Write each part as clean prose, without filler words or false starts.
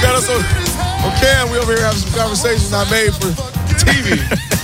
got us on cam. We over here having some conversations not made for TV.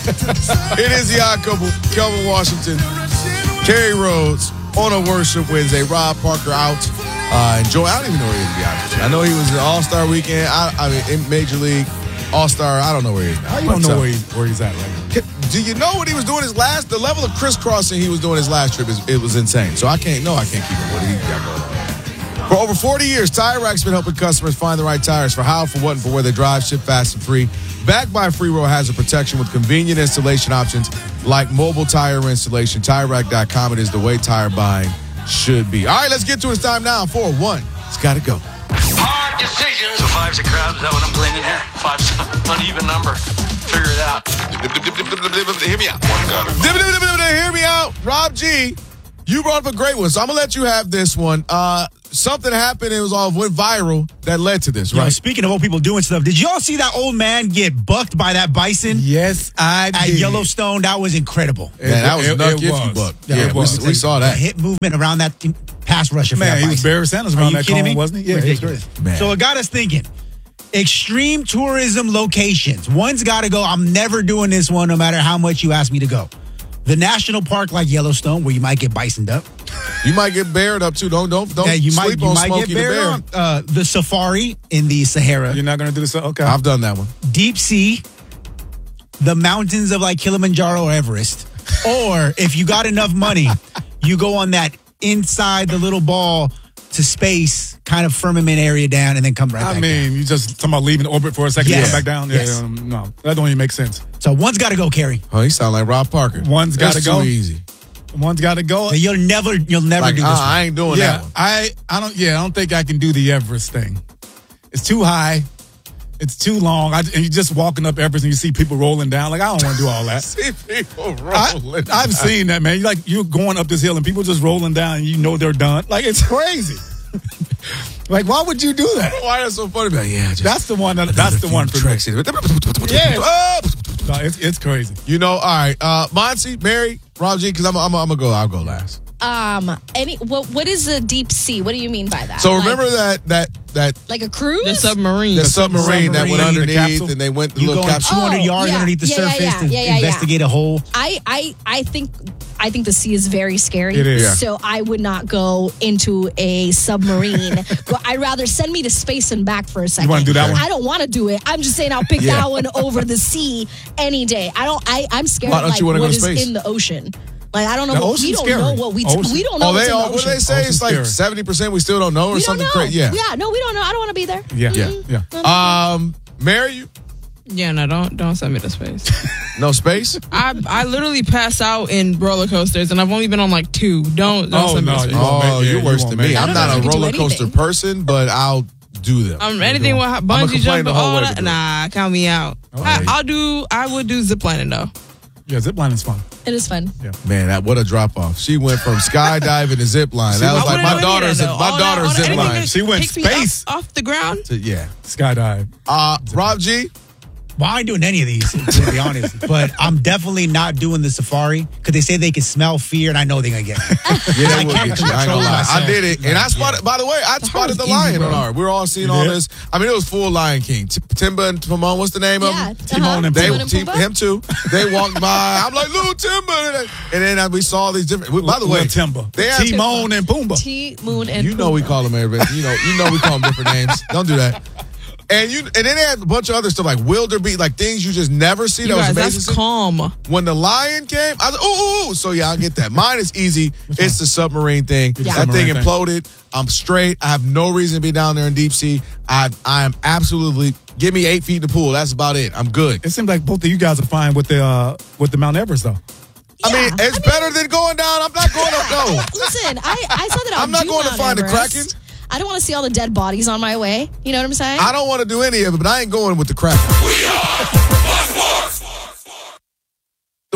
It is the Odd Couple. Kelvin Washington, Kerry Rhodes on a Worship Wednesday. Rob Parker out. Enjoy. I don't even know where he is, to be honest with you. I know he was in All-Star Weekend. I mean, in Major League All-Star. I don't know where he is now. How you don't know where he's at right now? Do you know what he was doing the level of crisscrossing he was doing his last trip, it was insane. So I can't keep up what he got going on. For over 40 years, Tire Rack's been helping customers find the right tires for how, for what, and for where they drive, ship fast and free. Backed by Free Roll Hazard Protection with convenient installation options like mobile tire installation. TireRack.com. It is the way tire buying should be. All right, let's get to it. It's time now for one. It's got to go. Hard decisions. So five's a crowd. Is that what I'm playing in here? Five's an uneven number. Figure it out. Hear me out. Hear me out. Rob G, you brought up a great one, so I'm going to let you have this one. Something happened, it went viral that led to this, right? Yo, speaking of old people doing stuff, did y'all see that old man get bucked by that bison? Yes, I did. At Yellowstone, that was incredible. Yeah, that was nuts if you bucked. Yeah, we saw that. The hit movement around that pass rusher for that he was bison. Barry Sanders around that corner, wasn't he? Yeah, ridiculous. So it got us thinking. Extreme tourism locations. One's got to go. I'm never doing this one no matter how much you ask me to go. The national park like Yellowstone, where you might get bisoned up. You might get bared up too. Don't you sleep on Smokey the Bear. The safari in the Sahara. You're not going to do this? Okay. I've done that one. Deep sea, the mountains of like Kilimanjaro or Everest. Or if you got enough money, you go on that inside the little ball to space kind of firmament area down and then come right back down. You just talking about leaving orbit for a second and come back down? Yes. No, that don't even make sense. So one's got to go, Kerry. Oh, you sound like Rob Parker. One's got to go. Too easy. One's got to go. You'll never like, do this one. I ain't doing that one. I don't think I can do the Everest thing. It's too high. It's too long. And you're just walking up Everest and you see people rolling down. Like, I don't want to do all that. See people rolling down. I've seen that, man. You're going up this hill and people just rolling down and you know they're done. Like, it's crazy. Like, why would you do that? Why that's so funny? Like, that's the one. That's the one for me. Yeah. No, it's crazy. You know, all right. Monty, Mary, Rob G, because I'll go last. What is a deep sea? What do you mean by that? So remember that like a cruise? The submarine. The submarine that went underneath the and they went the you little go capsule. 200 yards underneath the surface to investigate a hole. I think the sea is very scary. It is. Yeah. So I would not go into a submarine. I'd rather send me to space and back for a second. You want to do that one? I don't want to do it. I'm just saying I'll pick that one over the sea any day. I'm scared Why of don't like you wanna what go to is space? in the ocean. Like, I don't know. The We ocean's don't scary. know what we Ocean. don't know. What's in the What do ocean. they say? It's like Ocean's 70% we still don't know or We something don't know. crazy. Yeah. No, we don't know. I don't want to be there. Yeah. Mary, you? Yeah, no, don't send me to space. No space? I literally pass out in roller coasters, and I've only been on like 2. Don't send me to space. You're worse than me. I'm I don't know not if a you can do roller coaster anything. person, but I'll do them. Anything with I'ma bungee complain jumping, the whole all way that. through. Nah, count me out. I would do ziplining though. Yeah, zipline is fun. It is fun. Yeah. Man, what a drop off. She went from skydiving to zip line. That was like my daughter's zip line. She went space off the ground. Yeah. Skydive. Rob G? Well, I ain't doing any of these, to be honest. But I'm definitely not doing the safari because they say they can smell fear, and I know they're going to get me. Yeah, I they will can't get you. I ain't control gonna lie. myself. I did it. And I spotted, by the way, I spotted the easy, lion bro. on our. We were all seeing all this. I mean, it was full Lion King. Timba and Timon, what's the name of Yeah. them? Timon and Timon and Pumbaa. Him too. They walked by. I'm like, little Timba. And then we saw these different. By the way, Timba. they have Timon and Pumbaa. T-Moon and You know we call them everybody. You know we call them different names. Don't do that. And then they had a bunch of other stuff like wildebeest, like things you just never see. You That guys, was amazing. that's calm. When the lion came, I was like, ooh. So yeah, I get that. Mine is easy. It's the submarine thing. Yeah. That thing Submarine thing. imploded. I'm straight. I have no reason to be down there in deep sea. I am absolutely. Give me 8 feet in the pool. That's about it. I'm good. It seems like both of you guys are fine with the Mount Everest, though. I mean, it's better than going down. I'm not going up. No. Listen, I saw that. I'm not going to find the Kraken. I don't want to see all the dead bodies on my way. You know what I'm saying? I don't want to do any of it, but I ain't going with the Kraken.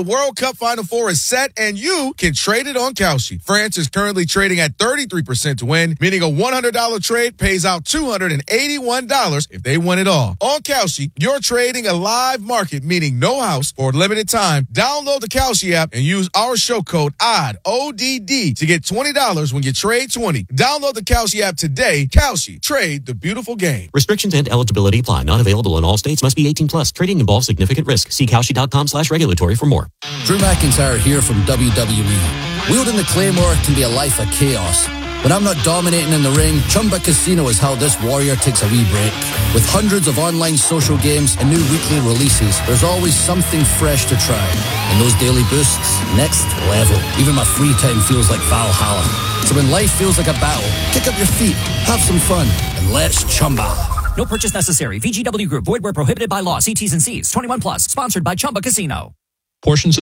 The World Cup Final Four is set, and you can trade it on Kalshi. France is currently trading at 33% to win, meaning a $100 trade pays out $281 if they win it all. On Kalshi, you're trading a live market, meaning no house, for a limited time. Download the Kalshi app and use our show code ODD, ODD, to get $20 when you trade 20. Download the Kalshi app today. Kalshi, trade the beautiful game. Restrictions and eligibility apply. Not available in all states. Must be 18 plus. Trading involves significant risk. See Kalshi.com/regulatory for more. Drew McIntyre here from WWE. Wielding the Claymore can be a life of chaos. When I'm not dominating in the ring, Chumba Casino is how this warrior takes a wee break. With hundreds of online social games and new weekly releases, there's always something fresh to try. And those daily boosts, next level. Even my free time feels like Valhalla. So when life feels like a battle, kick up your feet, have some fun, and let's Chumba. No purchase necessary. VGW Group. Void where prohibited by law. See T's and C's. 21 plus. Sponsored by Chumba Casino. Portions.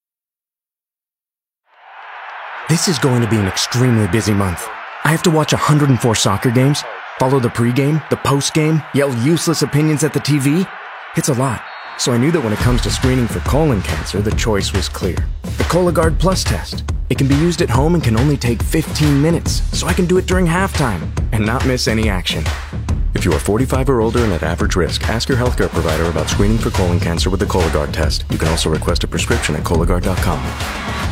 This is going to be an extremely busy month. I have to watch 104 soccer games, follow the pregame, the postgame, yell useless opinions at the TV. It's a lot. So I knew that when it comes to screening for colon cancer, the choice was clear. The Cologuard Plus test. It can be used at home and can only take 15 minutes, so I can do it during halftime and not miss any action. If you are 45 or older and at average risk, ask your healthcare provider about screening for colon cancer with the Cologuard test. You can also request a prescription at Cologuard.com.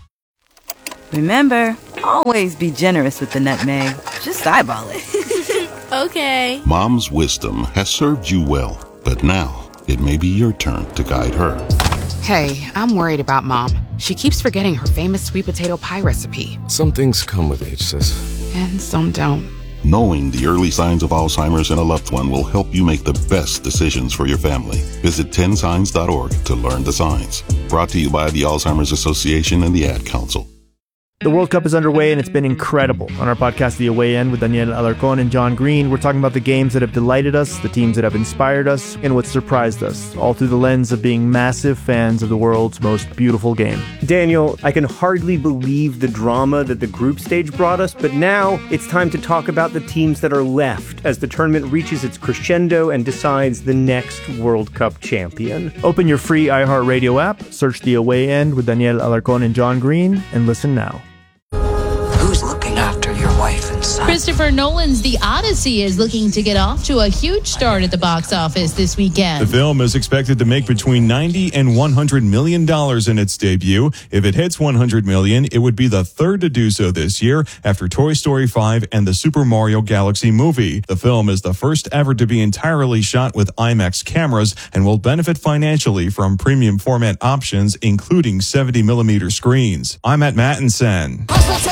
Remember, always be generous with the nutmeg. Just eyeball it. Okay. Mom's wisdom has served you well, but now it may be your turn to guide her. Hey, I'm worried about Mom. She keeps forgetting her famous sweet potato pie recipe. Some things come with age, sis. And some don't. Knowing the early signs of Alzheimer's in a loved one will help you make the best decisions for your family. Visit 10signs.org to learn the signs. Brought to you by the Alzheimer's Association and the Ad Council. The World Cup is underway, and it's been incredible. On our podcast, The Away End, with Daniel Alarcón and John Green, we're talking about the games that have delighted us, the teams that have inspired us, and what surprised us, all through the lens of being massive fans of the world's most beautiful game. Daniel, I can hardly believe the drama that the group stage brought us, but now it's time to talk about the teams that are left as the tournament reaches its crescendo and decides the next World Cup champion. Open your free iHeartRadio app, search The Away End with Daniel Alarcón and John Green, and listen now. Who's looking after your wife and son? Christopher Nolan's The Odyssey is looking to get off to a huge start at the box office this weekend. The film is expected to make between $90 and $100 million in its debut. If it hits $100 million, it would be the third to do so this year after Toy Story 5 and the Super Mario Galaxy movie. The film is the first ever to be entirely shot with IMAX cameras and will benefit financially from premium format options, including 70mm screens. I'm Matt Mattinson.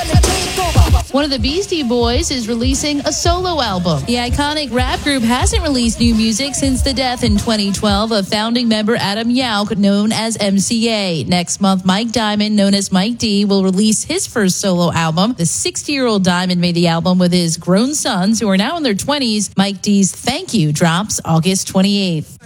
One of the Beastie Boys is releasing a solo album. The iconic rap group hasn't released new music since the death in 2012 of founding member Adam Yauch, known as MCA. Next month, Mike Diamond, known as Mike D, will release his first solo album. The 60-year-old Diamond made the album with his grown sons, who are now in their 20s. Mike D's Thank You drops August 28th.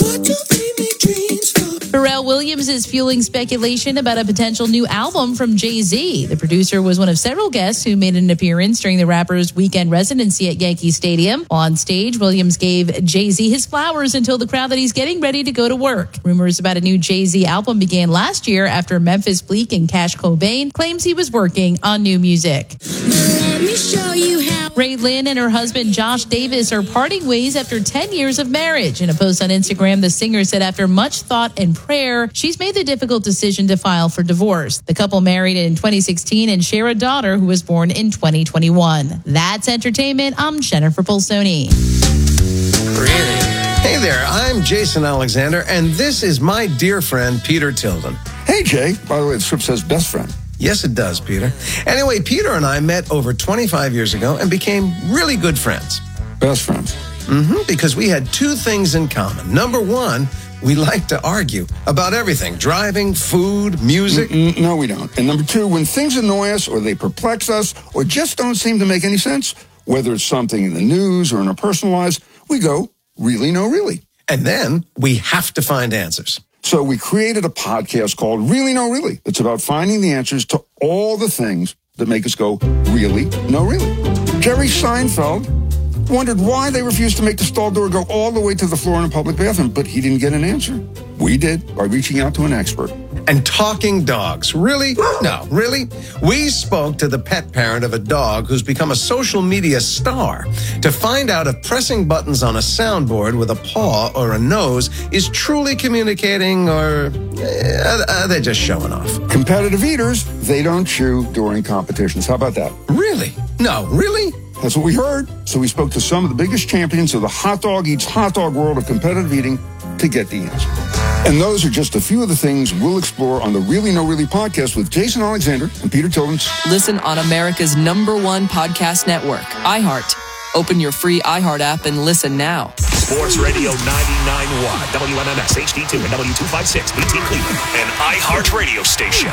Pharrell Williams is fueling speculation about a potential new album from Jay-Z. The producer was one of several guests who made an appearance during the rapper's weekend residency at Yankee Stadium. On stage, Williams gave Jay-Z his flowers and told the crowd that he's getting ready to go to work. Rumors about a new Jay-Z album began last year after Memphis Bleek and Cash Cobain claims he was working on new music. Let me show you how. Ray Lynn and her husband Josh Davis are parting ways after 10 years of marriage. In a post on Instagram, the singer said after much thought and prayer, she's made the difficult decision to file for divorce. The couple married in 2016 and share a daughter who was born in 2021. That's entertainment. I'm Jennifer Polsoni. Really? Hey there, I'm Jason Alexander, and this is my dear friend, Peter Tilden. Hey, Jay. By the way, the script says best friend. Yes, it does, Peter. Anyway, Peter and I met over 25 years ago and became really good friends. Best friends? Because we had two things in common. Number one, we like to argue about everything. Driving, food, music. No, we don't. And number two, when things annoy us or they perplex us or just don't seem to make any sense, whether it's something in the news or in our personal lives, we go, really, no, really. And then we have to find answers. So we created a podcast called Really, No, Really. It's about finding the answers to all the things that make us go, really, no, really. Jerry Seinfeld wondered why they refused to make the stall door go all the way to the floor in a public bathroom, but he didn't get an answer. We did, by reaching out to an expert. And talking dogs. Really? No, really? We spoke to the pet parent of a dog who's become a social media star to find out if pressing buttons on a soundboard with a paw or a nose is truly communicating, or are they just showing off? Competitive eaters, they don't chew during competitions. How about that? Really? No, really? That's what we heard. So we spoke to some of the biggest champions of the hot dog eats hot dog world of competitive eating to get the answer. And those are just a few of the things we'll explore on the Really No Really podcast with Jason Alexander and Peter Tillins. Listen on America's #1 podcast network, iHeart. Open your free iHeart app and listen now. Sports Radio 99.1, WMMS HD2 and W256 BT Cleveland, an iHeart radio station.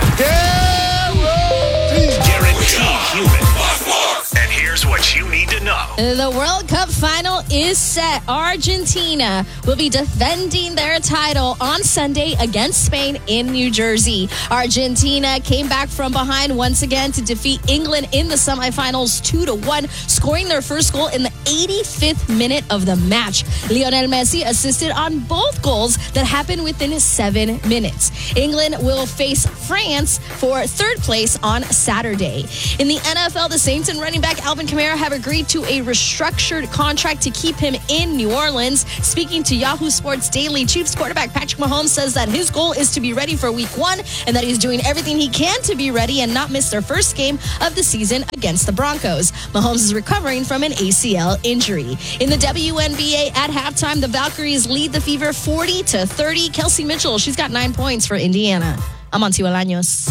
Guaranteed human. And here's what you need to know. The World Cup final is set. Argentina will be defending their title on Sunday against Spain in New Jersey. Argentina came back from behind once again to defeat England in the semifinals 2-1, scoring their first goal in the 85th minute of the match. Lionel Messi assisted on both goals that happened within 7 minutes. England will face France for third place on Saturday. In the NFL, the Saints and running back Alvin Kamara have agreed to a restructured contract to keep him in New Orleans. Speaking to Yahoo Sports Daily, Chiefs quarterback Patrick Mahomes says that his goal is to be ready for Week 1 and that he's doing everything he can to be ready and not miss their first game of the season against the Broncos. Mahomes is recovering from an ACL injury. In the WNBA at halftime, the Valkyries lead the Fever 40-30. Kelsey Mitchell, she's got 9 points for Indiana. I'm on Alaños.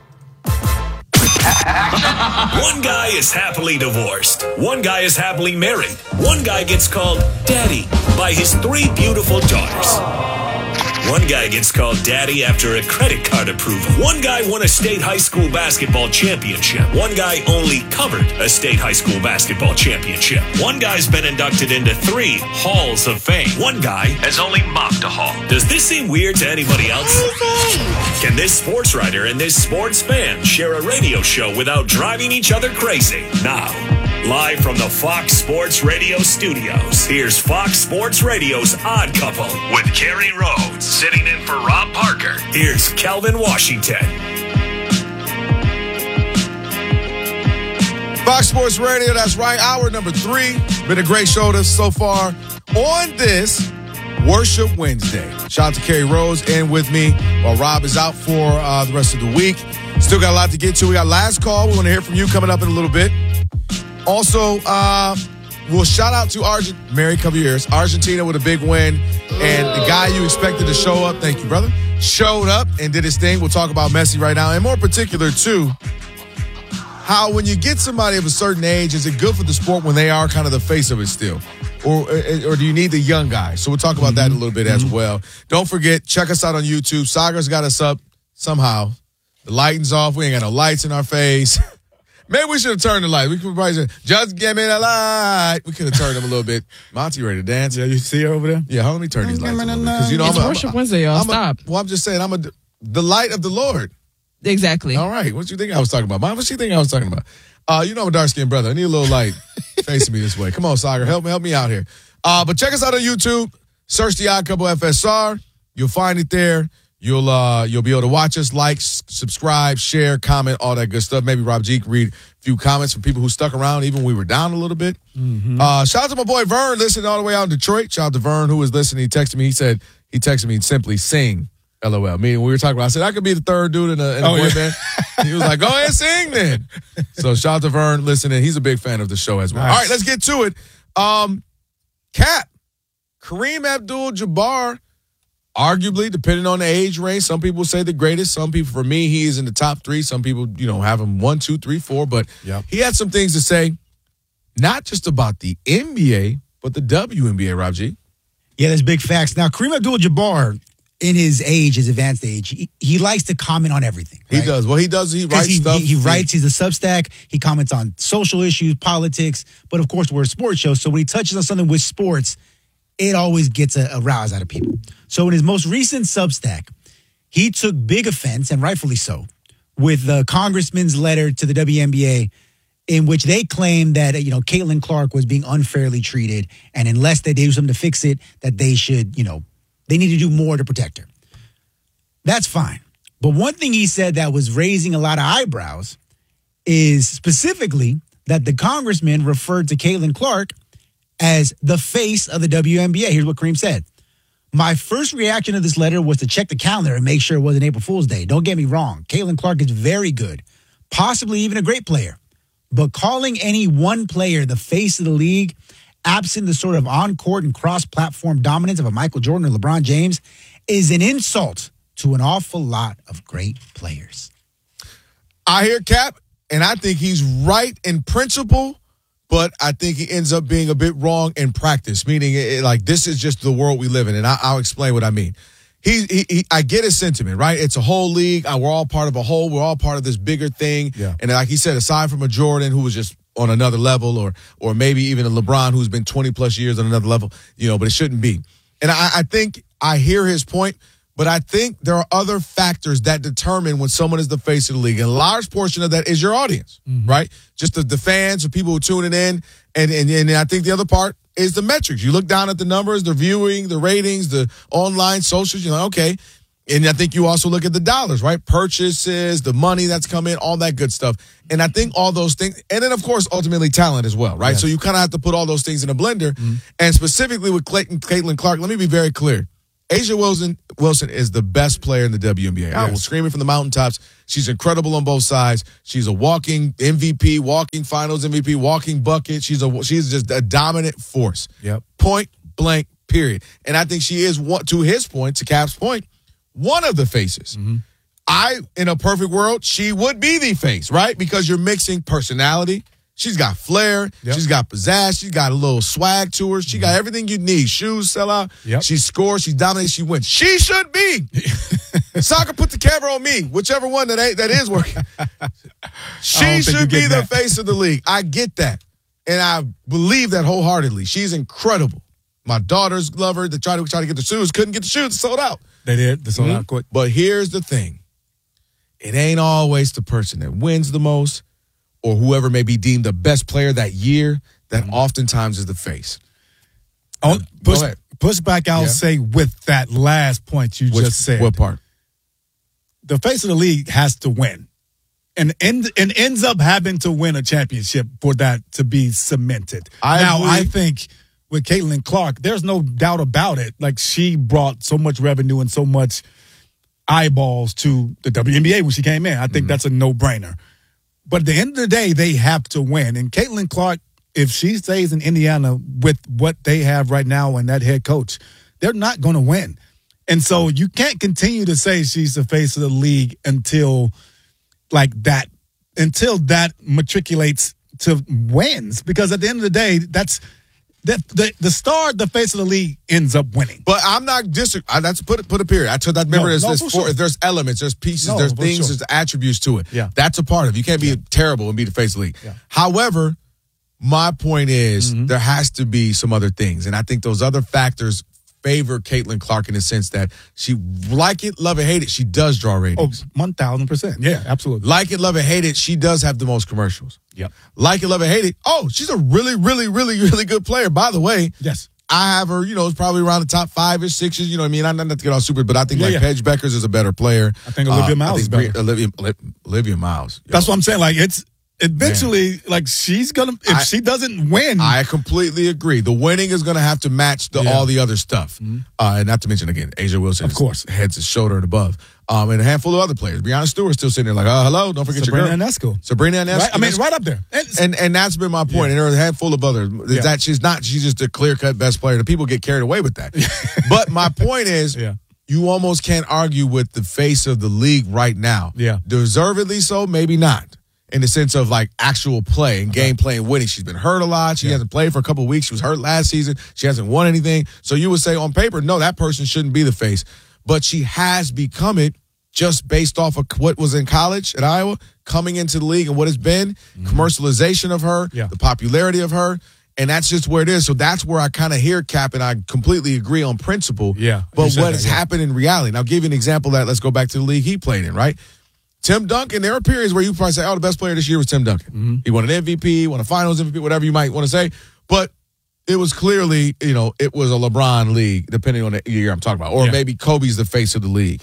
One guy is happily divorced. One guy is happily married. One guy gets called daddy by his 3 beautiful daughters. One guy gets called daddy after a credit card approval. One guy won a state high school basketball championship. One guy only covered a state high school basketball championship. One guy's been inducted into 3 halls of fame. One guy has only mopped a hall. Does this seem weird to anybody else? Can this sports writer and this sports fan share a radio show without driving each other crazy? Now, live from the Fox Sports Radio studios, here's Fox Sports Radio's Odd Couple with Kerry Rhodes. Sitting in for Rob Parker, here's Calvin Washington. Fox Sports Radio, that's right. Hour number 3. Been a great show so far on this Worship Wednesday. Shout out to Kerry Rhodes and with me while Rob is out for the rest of the week. Still got a lot to get to. We got last call. We want to hear from you coming up in a little bit. Also, we'll shout out to Mary, cover your ears. Argentina with a big win. And the guy you expected to show up, thank you, brother, showed up and did his thing. We'll talk about Messi right now. And more particular, too, how when you get somebody of a certain age, is it good for the sport when they are kind of the face of it still? Or do you need the young guy? So we'll talk about that a little bit as well. Don't forget, check us out on YouTube. Sagar's got us up somehow. The lighting's off. We ain't got no lights in our face. Maybe we should have turned the light. We could probably say, just give me the light. We could have turned them a little bit. Monty ready to dance. Yeah, you see her over there? Yeah, hold on, let me turn these lights a little bit. Because it's Worship Wednesday, y'all. Stop. I'm just saying, the light of the Lord. Exactly. All right. What you think I was talking about? Mom, what you think I was talking about? I'm a dark-skinned brother. I need a little light facing me this way. Come on, Sagar. Help me out here. But check us out on YouTube. Search The Odd Couple FSR. You'll find it there. You'll be able to watch us, like, subscribe, share, comment, all that good stuff. Maybe Rob G can read a few comments from people who stuck around even when we were down a little bit. Mm-hmm. Shout out to my boy Vern, listening all the way out in Detroit. Shout out to Vern, who was listening. He texted me simply simply, LOL. Meaning we were talking about, I said, I could be the third dude in a boy band. He was like, go ahead and sing then. So shout out to Vern listening. He's a big fan of the show as well. Nice. All right, let's get to it. Cap, Kareem Abdul-Jabbar, arguably, depending on the age range, some people say the greatest. Some people, for me, he is in the top 3. Some people, have him 1, 2, 3, 4. But he had some things to say, not just about the NBA, but the WNBA, Rob G. Yeah, there's big facts. Now, Kareem Abdul-Jabbar, in his advanced age, he likes to comment on everything. Right? He does. Well, he does. He writes stuff. He writes. He's a Substack. He comments on social issues, politics. But, of course, we're a sports show. So when he touches on something with sports, it always gets a rouse out of people. So in his most recent Substack, he took big offense, and rightfully so, with the congressman's letter to the WNBA in which they claimed that, Caitlin Clark was being unfairly treated, and unless they do something to fix it, that they should, they need to do more to protect her. That's fine. But one thing he said that was raising a lot of eyebrows is specifically that the congressman referred to Caitlin Clark as the face of the WNBA. Here's what Kareem said. My first reaction to this letter was to check the calendar and make sure it wasn't April Fool's Day. Don't get me wrong. Caitlin Clark is very good, possibly even a great player. But calling any one player the face of the league, absent the sort of on-court and cross-platform dominance of a Michael Jordan or LeBron James, is an insult to an awful lot of great players. I hear Cap, and I think he's right in principle, but I think he ends up being a bit wrong in practice, meaning this is just the world we live in, and I'll explain what I mean. I get his sentiment, right? It's a whole league. We're all part of a whole. We're all part of this bigger thing. Yeah. And like he said, aside from a Jordan who was just on another level, or maybe even a LeBron who's been 20-plus years on another level, but it shouldn't be. And I think I hear his point, but I think there are other factors that determine when someone is the face of the league. And a large portion of that is your audience, right? Just the fans, the people who are tuning in. And I think the other part is the metrics. You look down at the numbers, the viewing, the ratings, the online socials, you're like, okay. And I think you also look at the dollars, right? Purchases, the money that's come in, all that good stuff. And I think all those things, and then, of course, ultimately talent as well, right? Yes. So you kind of have to put all those things in a blender. And specifically with Caitlin Clark, let me be very clear. A'ja Wilson is the best player in the WNBA. Yes. I will scream it from the mountaintops. She's incredible on both sides. She's a walking MVP, walking finals MVP, walking bucket. She's just a dominant force. Yep. Point blank, period. And I think she is, to his point, to Cap's point, one of the faces. In a perfect world, she would be the face, right? Because you're mixing personality. She's got flair. Yep. She's got pizzazz. She's got a little swag to her. She got everything you need. Shoes sell out. Yep. She scores. She dominates. She wins. She should be. Soccer put the camera on me, whichever one that is working. She should be the face of the league. I get that. And I believe that wholeheartedly. She's incredible. My daughters love her. They try to get the shoes. Couldn't get the shoes. Sold out. They did. They sold out quick. But here's the thing. It ain't always the person that wins the most or whoever may be deemed the best player that year that oftentimes is the face. Push back, I'll say, with that last point you just said. What part? The face of the league has to win. And ends up having to win a championship for that to be cemented. I think with Caitlin Clark, there's no doubt about it. Like, she brought so much revenue and so much eyeballs to the WNBA when she came in. I think that's a no-brainer. But at the end of the day, they have to win. And Caitlin Clark, if she stays in Indiana with what they have right now and that head coach, they're not going to win. And so you can't continue to say she's the face of the league until that matriculates to wins. Because at the end of the day, that's the star, the face of the league, ends up winning. But I'm not disagreeing. That's put a period. I told that. Remember, there's elements, there's pieces, there's things, there's attributes to it. Yeah. That's a part of it. You can't be terrible and be the face of the league. Yeah. However, my point is there has to be some other things, and I think those other factors favor Caitlin Clark in the sense that she, like it, love it, hate it, she does draw ratings. 1,000%. Yeah, absolutely. Like it, love it, hate it, she does have the most commercials. Yep. Like it, love it, hate it. Oh, she's a really, really, really, really good player. By the way, yes, I have her, it's probably around the top 5 or 6. You know what I mean? I'm not to get all super, but I think Paige Beckers is a better player. I think Olivia Miles is better. Olivia Miles. That's what I'm saying. Like, it's eventually, she's going to, if she doesn't win. I completely agree. The winning is going to have to match all the other stuff. And not to mention, again, A'ja Wilson, of course, heads and shoulder and above. And a handful of other players. Breanna Stewart's still sitting there like, hello, don't forget Sabrina your girl. Sabrina Ionescu. Right? Right up there. And that's been my point. And there are a handful of others. That she's just a clear-cut best player. The people get carried away with that. But my point is, you almost can't argue with the face of the league right now. Yeah. Deservedly so, maybe not. In the sense of actual play and gameplay and winning. She's been hurt a lot. She hasn't played for a couple of weeks. She was hurt last season. She hasn't won anything. So you would say on paper, no, that person shouldn't be the face. But she has become it just based off of what was in college at Iowa, coming into the league and what it's been, commercialization of her, the popularity of her. And that's just where it is. So that's where I kind of hear Cap, and I completely agree on principle. Yeah. But what has happened in reality? And I'll give you an example of that. Let's go back to the league he played in, right? Tim Duncan, there are periods where you probably say, the best player this year was Tim Duncan. He won an MVP, won a finals MVP, whatever you might want to say. But it was clearly, it was a LeBron league, depending on the year I'm talking about. Or maybe Kobe's the face of the league.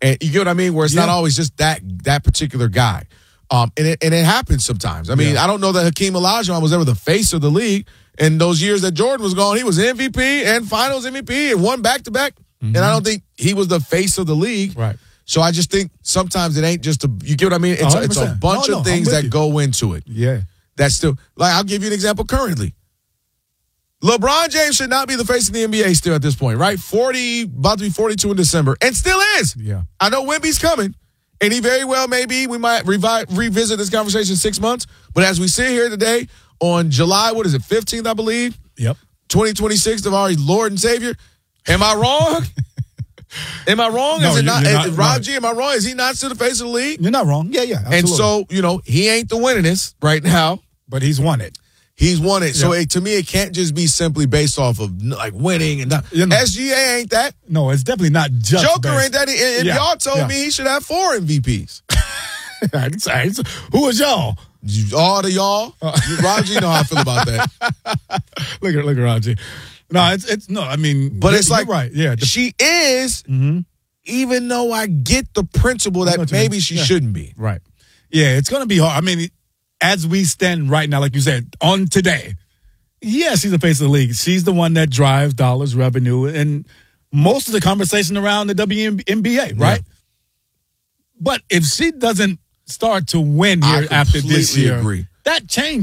And you get what I mean? Where it's not always just that particular guy. And it happens sometimes. I mean, I don't know that Hakeem Olajuwon was ever the face of the league. In those years that Jordan was gone, he was MVP and Finals MVP and won back-to-back. And I don't think he was the face of the league. Right. So I just think sometimes it ain't just you get what I mean? It's a bunch of things that go into it. Yeah. That's still, like, I'll give you an example currently. LeBron James should not be the face of the NBA still at this point, right? About to be 42 in December, and still is. Yeah. I know Wemby's coming, and he very well may be. We might revisit this conversation in 6 months. But as we sit here today on July, 15th, I believe? Yep. 2026 of our Lord and Savior. Am I wrong? Am I wrong? No, is it not right. Rob G, am I wrong? Is he not still the face of the league? You're not wrong. Yeah, absolutely. And so, he ain't the winningest right now. But he's won it. He's won it. So to me, it can't just be simply based off of like winning and not. SGA ain't that. No, it's definitely not just Joker ain't that. And y'all told me he should have 4 MVPs. Who was y'all? All the y'all. Raji know how I feel about that. Look at Raji. No, it's no. I mean, but it's like right. Yeah, she is. Even though I get the principle that maybe she shouldn't be. Right. Yeah, it's going to be hard. I mean, as we stand right now, like you said, on today, yes, she's the face of the league. She's the one that drives dollars, revenue, and most of the conversation around the WNBA, right? Yeah. But if she doesn't start to win here after this year, agree. That changes.